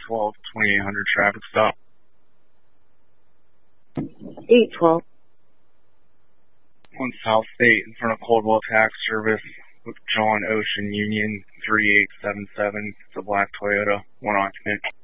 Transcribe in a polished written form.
812 2800 traffic stop. 812. On South State in front of Coldwell Tax Service with John Ocean Union 3877. It's a black Toyota, one occupant.